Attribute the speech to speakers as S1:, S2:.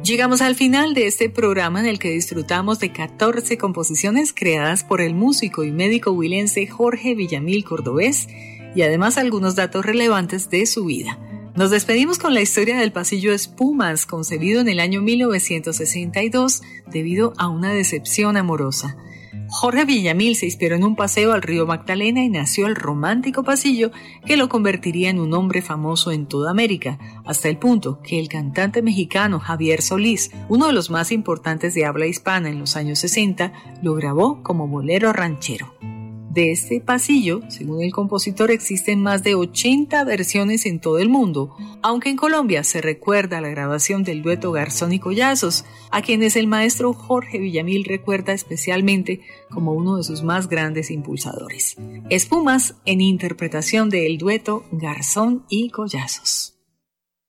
S1: Llegamos al final de este programa en el que disfrutamos de 14 composiciones creadas por el músico y médico huilense Jorge Villamil Cordovés y además algunos datos relevantes de su vida. Nos despedimos con la historia del pasillo Espumas, concebido en el año 1962 debido a una decepción amorosa. Jorge Villamil se inspiró en un paseo al río Magdalena y nació el romántico pasillo que lo convertiría en un hombre famoso en toda América, hasta el punto que el cantante mexicano Javier Solís, uno de los más importantes de habla hispana en los años 60, lo grabó como bolero ranchero. De este pasillo, según el compositor, existen más de 80 versiones en todo el mundo, aunque en Colombia se recuerda la grabación del dueto Garzón y Collazos, a quienes el maestro Jorge Villamil recuerda especialmente como uno de sus más grandes impulsadores. Espumas en interpretación del dueto Garzón y Collazos.